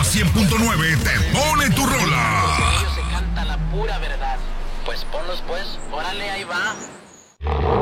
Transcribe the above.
100.9 te pone tu rola. Se canta la pura verdad. Pues ponlos pues, órale, ahí va.